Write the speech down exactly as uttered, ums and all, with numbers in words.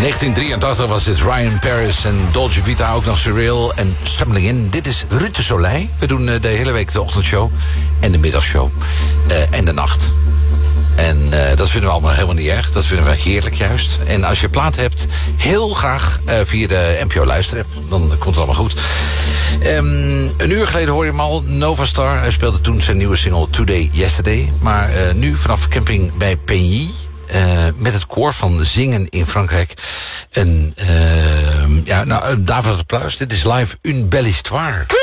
negentien drieëntachtig was dit Ryan Paris en Dolce Vita, ook nog Surreal en Stumbling In. Dit is Ruud de Soleil. We doen de hele week de ochtendshow en de middagshow uh, en de nacht. En uh, dat vinden we allemaal helemaal niet erg. Dat vinden we heerlijk juist. En als je plaat hebt, heel graag uh, via de N P O luisterapp. Dan komt het allemaal goed. Um, een uur geleden hoorde je hem al, Nova Star. Hij speelde toen zijn nieuwe single Today, Yesterday. Maar uh, nu vanaf camping bij Peigny. Uh, met het koor van Zingen in Frankrijk. En uh, ja, nou, David Applaus. Dit is live Une Belle Histoire.